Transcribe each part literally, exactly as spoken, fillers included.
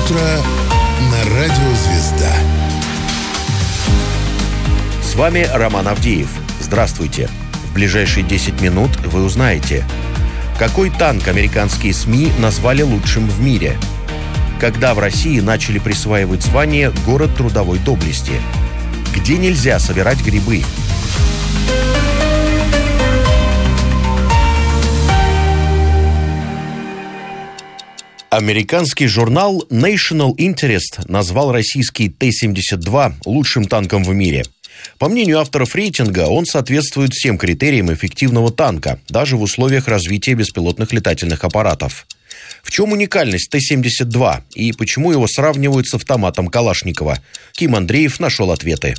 Утро на радио «Звезда». С вами Роман Авдеев. Здравствуйте. В ближайшие десять минут вы узнаете, какой танк американские СМИ назвали лучшим в мире, когда в России начали присваивать звание «Город трудовой доблести», где нельзя собирать грибы. Американский журнал National Interest назвал российский Т семьдесят два лучшим танком в мире. По мнению авторов рейтинга, он соответствует всем критериям эффективного танка, даже в условиях развития беспилотных летательных аппаратов. В чем уникальность Т семьдесят два и почему его сравнивают с автоматом Калашникова? Ким Андреев нашел ответы.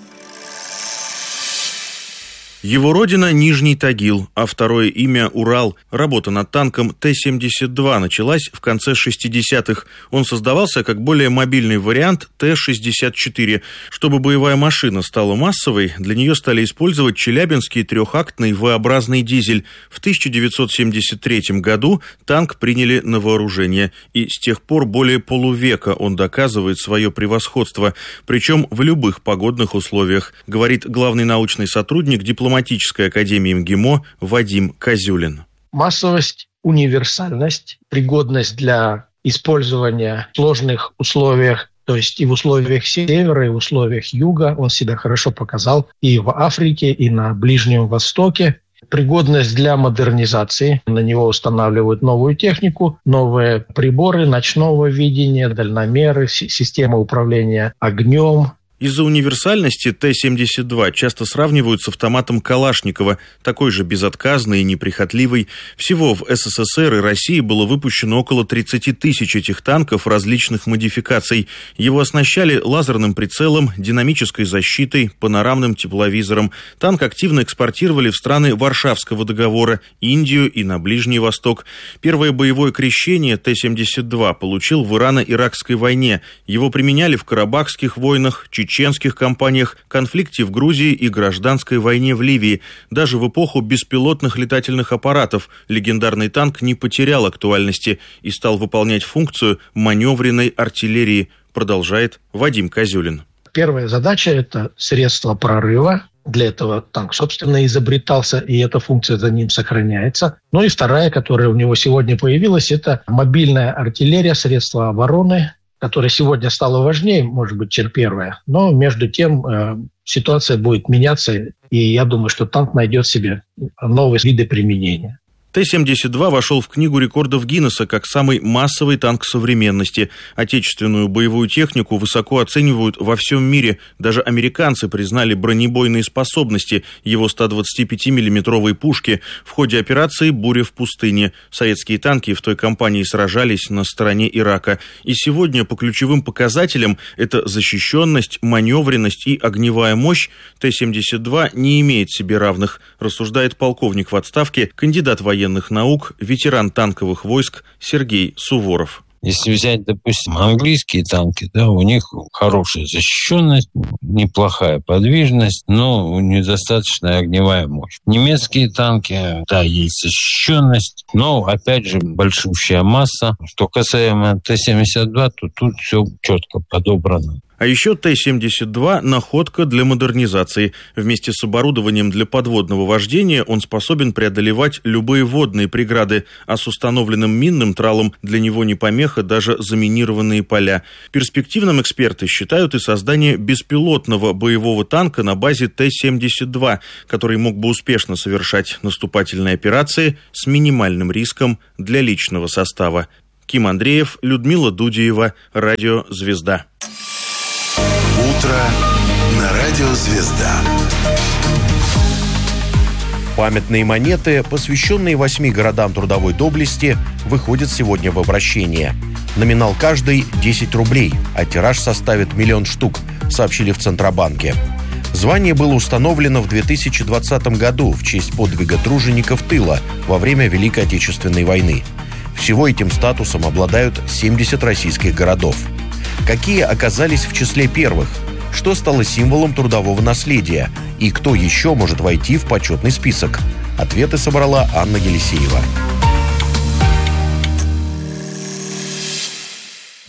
Его родина – Нижний Тагил, а второе имя – Урал. Работа над танком Т семьдесят два началась в конце шестидесятых. Он создавался как более мобильный вариант Т шестьдесят четыре. Чтобы боевая машина стала массовой, для нее стали использовать челябинский трехактный V-образный дизель. В тысяча девятьсот семьдесят третьем году танк приняли на вооружение. И с тех пор более полувека он доказывает свое превосходство, причем в любых погодных условиях, говорит главный научный сотрудник дипломатии Дипломатической академии МГИМО Вадим Козюлин. Массовость, универсальность, пригодность для использования в сложных условиях, то есть и в условиях севера, и в условиях юга, он себя хорошо показал и в Африке, и на Ближнем Востоке. Пригодность для модернизации. На него устанавливают новую технику, новые приборы ночного видения, дальномеры, системы управления огнем. Из-за универсальности Т семьдесят два часто сравнивают с автоматом Калашникова, такой же безотказный и неприхотливый. Всего в СССР и России было выпущено около тридцать тысяч этих танков различных модификаций. Его оснащали лазерным прицелом, динамической защитой, панорамным тепловизором. Танк активно экспортировали в страны Варшавского договора, Индию и на Ближний Восток. Первое боевое крещение Т семьдесят два получил в Ирано-Иракской войне. Его применяли в Карабахских войнах, чеченских кампаниях, конфликте в Грузии и гражданской войне в Ливии. Даже в эпоху беспилотных летательных аппаратов легендарный танк не потерял актуальности и стал выполнять функцию маневренной артиллерии, продолжает Вадим Козюлин. Первая задача – это средство прорыва. Для этого танк, собственно, изобретался, и эта функция за ним сохраняется. Ну и вторая, которая у него сегодня появилась, это мобильная артиллерия, средства обороны, которая сегодня стала важнее, может быть, чем первая. Но между тем э, ситуация будет меняться, и я думаю, что танк найдет себе новые виды применения. Т семьдесят два вошел в книгу рекордов Гиннесса как самый массовый танк современности. Отечественную боевую технику высоко оценивают во всем мире. Даже американцы признали бронебойные способности его ста двадцатипятимиллиметровой пушки. В ходе операции «Буря в пустыне» советские танки в той кампании сражались на стороне Ирака. И сегодня по ключевым показателям это защищенность, маневренность и огневая мощь Т семьдесят два не имеет себе равных, рассуждает полковник в отставке, кандидат военных военных наук, ветеран танковых войск Сергей Суворов. Если взять, допустим, английские танки, да, у них хорошая защищенность, неплохая подвижность, но недостаточная огневая мощь. Немецкие танки, да, есть защищенность, но, опять же, большущая масса. Что касаемо Т семьдесят два, то тут все четко подобрано. А еще Т семьдесят два – находка для модернизации. Вместе с оборудованием для подводного вождения он способен преодолевать любые водные преграды, а с установленным минным тралом для него не помеха даже заминированные поля. Перспективным эксперты считают и создание беспилотного боевого танка на базе Т семьдесят два, который мог бы успешно совершать наступательные операции с минимальным риском для личного состава. Ким Андреев, Людмила Дудеева, Радио «Звезда». Утро на радио «Звезда». Памятные монеты, посвященные восьми городам трудовой доблести, выходят сегодня в обращение. Номинал каждой – десять рублей, а тираж составит миллион штук, сообщили в Центробанке. Звание было установлено в две тысячи двадцатом году в честь подвига тружеников тыла во время Великой Отечественной войны. Всего этим статусом обладают семьдесят российских городов. Какие оказались в числе первых? Что стало символом трудового наследия? И кто еще может войти в почетный список? Ответы собрала Анна Елисеева.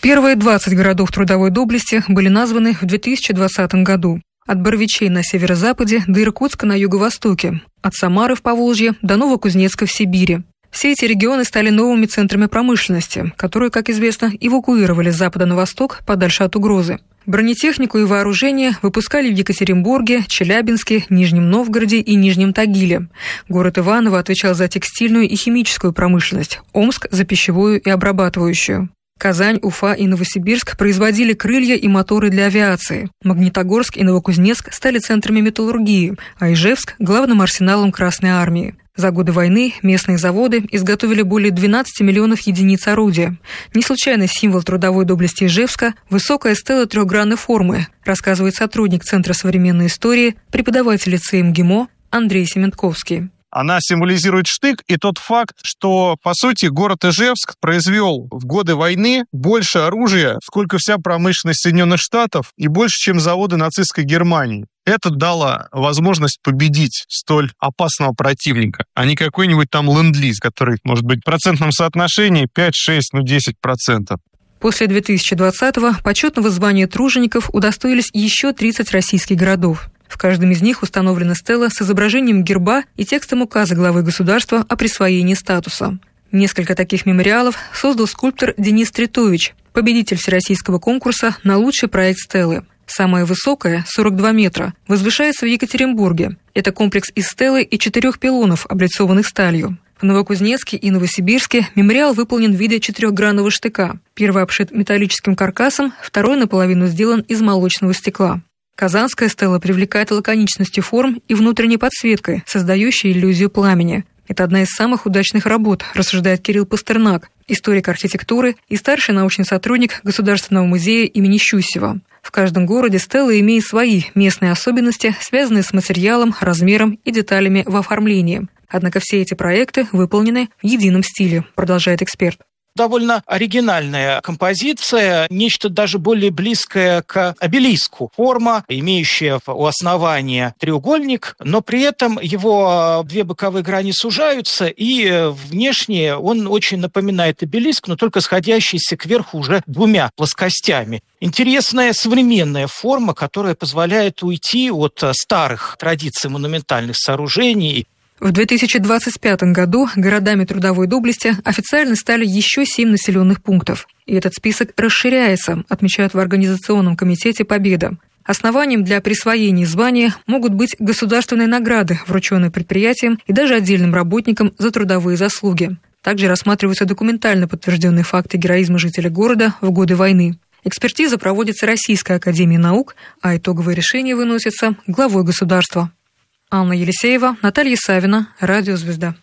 Первые двадцать городов трудовой доблести были названы в две тысячи двадцатом году. От Боровичей на северо-западе до Иркутска на юго-востоке, от Самары в Поволжье до Новокузнецка в Сибири. Все эти регионы стали новыми центрами промышленности, которые, как известно, эвакуировали с запада на восток подальше от угрозы. Бронетехнику и вооружение выпускали в Екатеринбурге, Челябинске, Нижнем Новгороде и Нижнем Тагиле. Город Иваново отвечал за текстильную и химическую промышленность, Омск – за пищевую и обрабатывающую. Казань, Уфа и Новосибирск производили крылья и моторы для авиации. Магнитогорск и Новокузнецк стали центрами металлургии, а Ижевск – главным арсеналом Красной армии. За годы войны местные заводы изготовили более двенадцати миллионов единиц орудия. Не случайно символ трудовой доблести Ижевска – высокая стела трехгранной формы, рассказывает сотрудник Центра современной истории, преподаватель лицея МГИМО Андрей Сементковский. Она символизирует штык и тот факт, что, по сути, город Ижевск произвел в годы войны больше оружия, сколько вся промышленность Соединенных Штатов, и больше, чем заводы нацистской Германии. Это дало возможность победить столь опасного противника, а не какой-нибудь там ленд-лиз, который может быть в процентном соотношении пять, шесть, ну десять процентов. После две тысячи двадцатого почетного звания тружеников удостоились еще тридцать российских городов. В каждом из них установлена стела с изображением герба и текстом указа главы государства о присвоении статуса. Несколько таких мемориалов создал скульптор Денис Тритович, победитель всероссийского конкурса на лучший проект стелы. Самая высокая, сорок два метра, возвышается в Екатеринбурге. Это комплекс из стелы и четырех пилонов, облицованных сталью. В Новокузнецке и Новосибирске мемориал выполнен в виде четырехгранного штыка. Первый обшит металлическим каркасом, второй наполовину сделан из молочного стекла. Казанская стела привлекает лаконичностью форм и внутренней подсветкой, создающей иллюзию пламени. Это одна из самых удачных работ, рассуждает Кирилл Пастернак, историк архитектуры и старший научный сотрудник Государственного музея имени Щусева. В каждом городе стела имеет свои местные особенности, связанные с материалом, размером и деталями в оформлении. Однако все эти проекты выполнены в едином стиле, продолжает эксперт. Довольно оригинальная композиция, нечто даже более близкое к обелиску. Форма, имеющая у основания треугольник, но при этом его две боковые грани сужаются, и внешне он очень напоминает обелиск, но только сходящийся кверху уже двумя плоскостями. Интересная современная форма, которая позволяет уйти от старых традиций монументальных сооружений. В две тысячи двадцать пятом году городами трудовой доблести официально стали еще семь населенных пунктов. И этот список расширяется, отмечают в Организационном комитете «Победа». Основанием для присвоения звания могут быть государственные награды, врученные предприятиям и даже отдельным работникам за трудовые заслуги. Также рассматриваются документально подтвержденные факты героизма жителей города в годы войны. Экспертиза проводится Российской академией наук, а итоговые решения выносятся главой государства. Анна Елисеева, Наталья Савина, Радио «Звезда».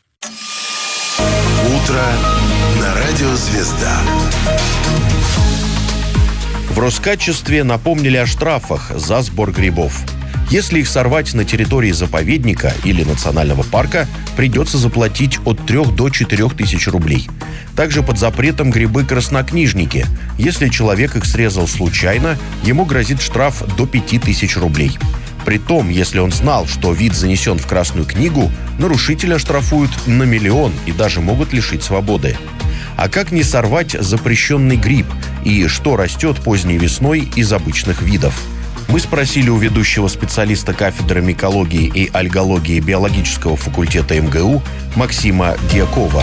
Утро на Радио «Звезда». В Роскачестве напомнили о штрафах за сбор грибов. Если их сорвать на территории заповедника или национального парка, придется заплатить от трёх до четырёх тысяч рублей. Также под запретом грибы краснокнижники. Если человек их срезал случайно, ему грозит штраф до пяти тысяч рублей. Притом, если он знал, что вид занесен в Красную книгу, нарушителя штрафуют на миллион и даже могут лишить свободы. А как не сорвать запрещенный гриб? И что растет поздней весной из обычных видов? Мы спросили у ведущего специалиста кафедры микологии и альгологии биологического факультета эм гэ у Максима Дьякова.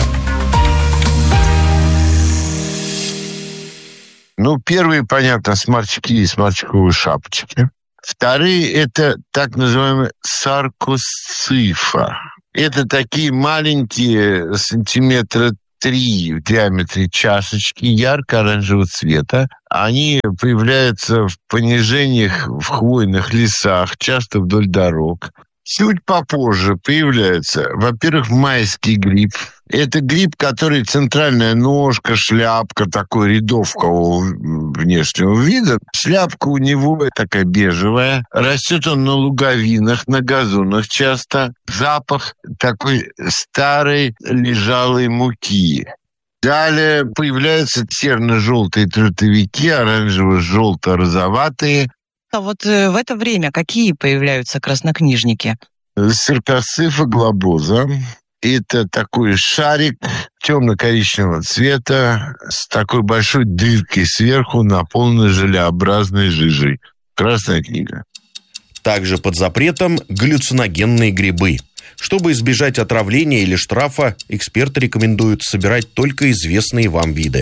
Ну, первые, понятно, сморчки и сморчковые шапочки. Вторые – это так называемые саркосцифа. Это такие маленькие, сантиметра три в диаметре чашечки ярко-оранжевого цвета. Они появляются в понижениях в хвойных лесах, часто вдоль дорог. Чуть попозже появляется, во-первых, майский гриб. Это гриб, который центральная ножка, шляпка, такой рядовкового внешнего вида. Шляпка у него такая бежевая. Растет он на луговинах, на газонах часто. Запах такой старой лежалой муки. Далее появляются серно-желтые трутовики, оранжево-желто-розоватые. А вот в это время какие появляются краснокнижники? Саркосцифа глобоза, Это такой шарик темно-коричневого цвета с такой большой дыркой сверху, наполненной желеобразной жижей. Красная книга. Также под запретом галлюциногенные грибы. Чтобы избежать отравления или штрафа, эксперты рекомендуют собирать только известные вам виды.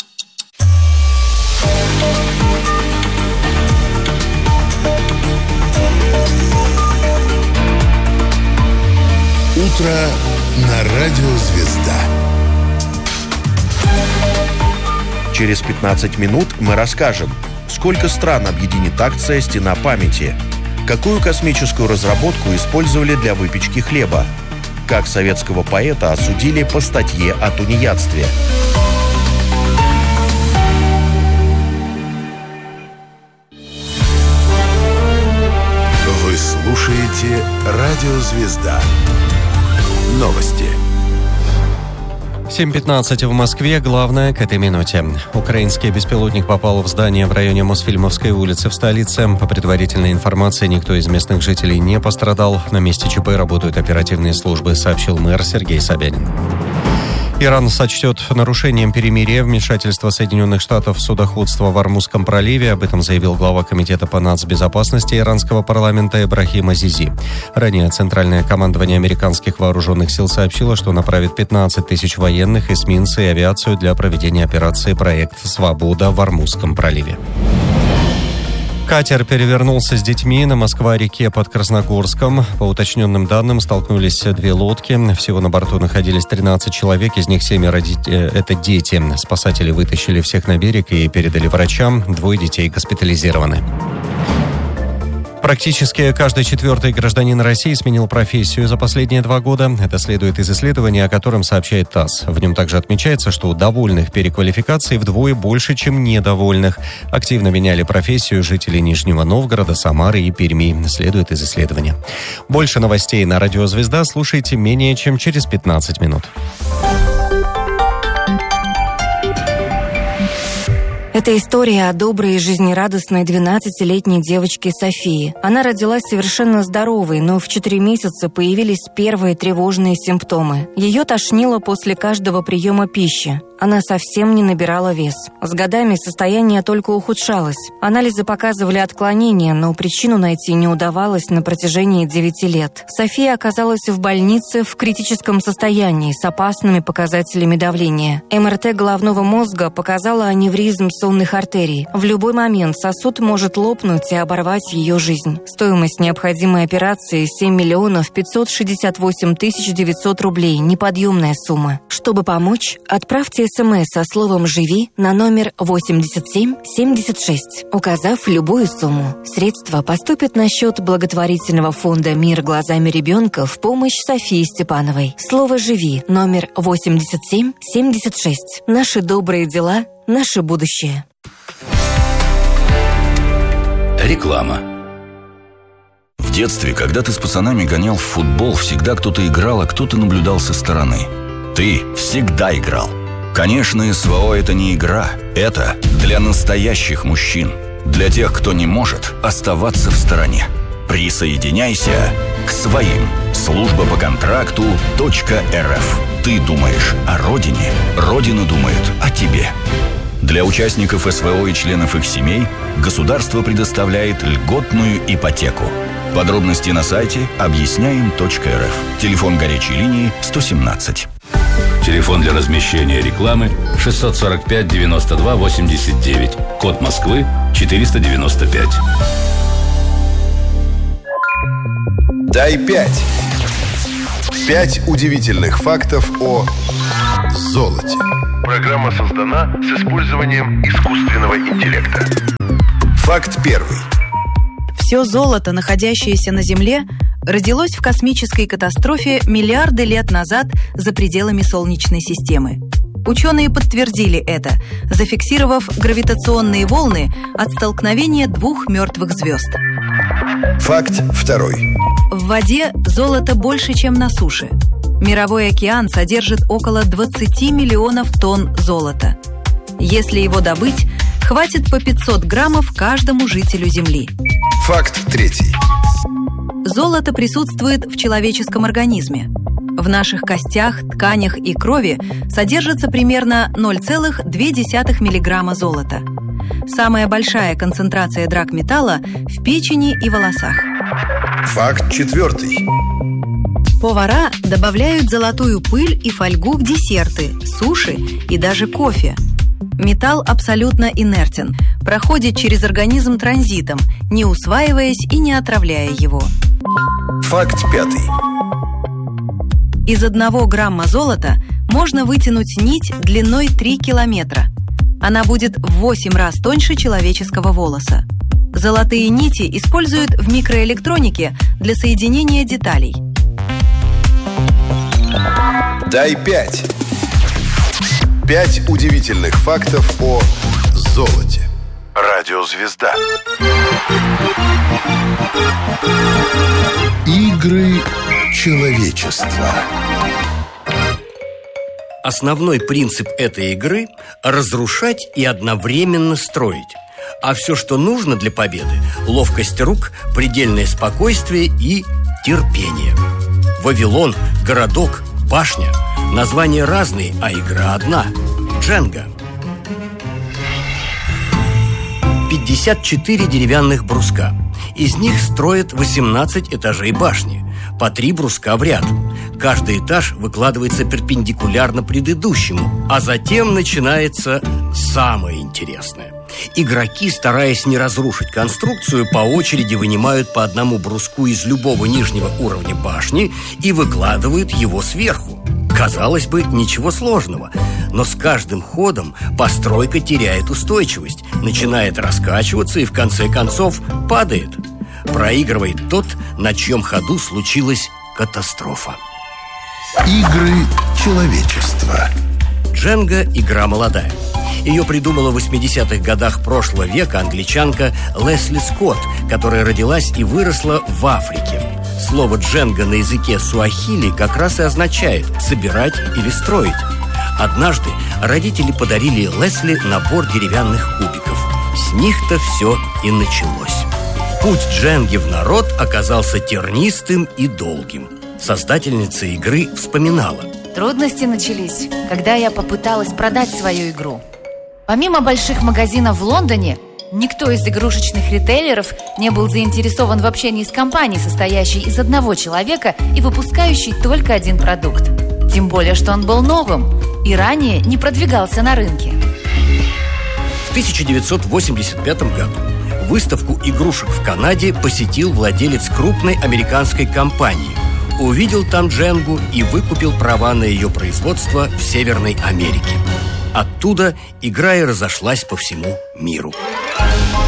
Утро на радио «Звезда». Через пятнадцать минут мы расскажем, сколько стран объединит акция «Стена памяти», какую космическую разработку использовали для выпечки хлеба, как советского поэта осудили по статье о тунеядстве. Вы слушаете радио «Звезда». Новости. семь пятнадцать в Москве. Главное к этой минуте. Украинский беспилотник попал в здание в районе Мосфильмовской улицы в столице. По предварительной информации, никто из местных жителей не пострадал. На месте ЧП работают оперативные службы, сообщил мэр Сергей Собянин. Иран сочтет нарушением перемирия вмешательство Соединенных Штатов в судоходство в Ормузском проливе. Об этом заявил глава Комитета по нацбезопасности иранского парламента Ибрахим Азизи. Ранее Центральное командование американских вооруженных сил сообщило, что направит пятнадцать тысяч военных, эсминцы и авиацию для проведения операции «Проект Свобода» в Ормузском проливе. Катер перевернулся с детьми на Москва-реке под Красногорском. По уточненным данным, столкнулись две лодки. Всего на борту находились тринадцать человек, из них семеро – это дети. Спасатели вытащили всех на берег и передали врачам. Двое детей госпитализированы. Практически каждый четвертый гражданин России сменил профессию за последние два года. Это следует из исследования, о котором сообщает ТАСС. В нем также отмечается, что довольных переквалификацией вдвое больше, чем недовольных. Активно меняли профессию жители Нижнего Новгорода, Самары и Перми. Следует из исследования. Больше новостей на радио «Звезда» слушайте менее чем через пятнадцать минут. Это история о доброй и жизнерадостной двенадцатилетней девочке Софии. Она родилась совершенно здоровой, но в четыре месяца появились первые тревожные симптомы. Ее тошнило после каждого приема пищи. Она совсем не набирала вес. С годами состояние только ухудшалось. Анализы показывали отклонения, но причину найти не удавалось на протяжении девяти лет. София оказалась в больнице в критическом состоянии с опасными показателями давления. эм эр тэ головного мозга показала аневризм сонных артерий. В любой момент сосуд может лопнуть и оборвать ее жизнь. Стоимость необходимой операции – семь миллионов пятьсот шестьдесят восемь тысяч девятьсот рублей. Неподъемная сумма. Чтобы помочь, отправьте СМС со словом «Живи» на номер восемьдесят семь семьдесят шесть, указав любую сумму. Средства поступят на счет благотворительного фонда «Мир глазами ребенка» в помощь Софии Степановой. Слово «Живи» номер восемьдесят семь семьдесят шесть. Наши добрые дела, наше будущее. Реклама. В детстве, когда ты с пацанами гонял в футбол, всегда кто-то играл, а кто-то наблюдал со стороны. Ты всегда играл. Конечно, СВО – это не игра. Это для настоящих мужчин. Для тех, кто не может оставаться в стороне. Присоединяйся к своим. Служба по контракту .рф. Ты думаешь о родине, Родина думает о тебе. Для участников СВО и членов их семей государство предоставляет льготную ипотеку. Подробности на сайте объясняем точка эр эф. Телефон горячей линии сто семнадцать. Телефон для размещения рекламы шестьсот сорок пять девяносто два восемьдесят девять. Код Москвы четыреста девяносто пять. Дай пять. Пять удивительных фактов о золоте. Программа создана с использованием искусственного интеллекта. Факт первый. Все золото, находящееся на Земле, родилось в космической катастрофе миллиарды лет назад за пределами Солнечной системы. Ученые подтвердили это, зафиксировав гравитационные волны от столкновения двух мертвых звезд. Факт второй. В воде золото больше, чем на суше. Мировой океан содержит около двадцать миллионов тонн золота. Если его добыть, хватит по пятьсот граммов каждому жителю Земли. Факт третий. Золото присутствует в человеческом организме. В наших костях, тканях и крови содержится примерно ноль целых две десятых миллиграмма золота. Самая большая концентрация драгметалла в печени и волосах. Факт четвертый. Повара добавляют золотую пыль и фольгу в десерты, суши и даже кофе. Металл абсолютно инертен, проходит через организм транзитом, не усваиваясь и не отравляя его. Факт пятый. Из одного грамма золота можно вытянуть нить длиной три километра. Она будет в восемь раз тоньше человеческого волоса. Золотые нити используют в микроэлектронике для соединения деталей. Дай пять. Пять удивительных фактов о золоте. Радиозвезда. Игры человечества. Основной принцип этой игры – разрушать и одновременно строить. А все, что нужно для победы – ловкость рук, предельное спокойствие и терпение. Вавилон, городок, башня – названия разные, а игра одна – Дженга. пятьдесят четыре деревянных бруска. Из них строят восемнадцать этажей башни, по три бруска в ряд. Каждый этаж выкладывается перпендикулярно предыдущему, а затем начинается самое интересное. Игроки, стараясь не разрушить конструкцию, по очереди вынимают по одному бруску из любого нижнего уровня башни и выкладывают его сверху. Казалось бы, ничего сложного, но с каждым ходом постройка теряет устойчивость, начинает раскачиваться и в конце концов падает. Проигрывает тот, на чьем ходу случилась катастрофа. Игры человечества. Дженга – игра молодая. Ее придумала в восьмидесятых годах прошлого века англичанка Лесли Скотт, которая родилась и выросла в Африке. Слово «дженга» на языке суахили как раз и означает «собирать» или «строить». Однажды родители подарили Лесли набор деревянных кубиков. С них-то все и началось. Путь дженги в народ оказался тернистым и долгим. Создательница игры вспоминала: трудности начались, когда я попыталась продать свою игру. Помимо больших магазинов в Лондоне, никто из игрушечных ритейлеров не был заинтересован в общении с компанией, состоящей из одного человека и выпускающей только один продукт. Тем более, что он был новым и ранее не продвигался на рынке. В тысяча девятьсот восемьдесят пятом году выставку игрушек в Канаде посетил владелец крупной американской компании. Увидел там дженгу и выкупил права на ее производство в Северной Америке. Оттуда игра и разошлась по всему миру.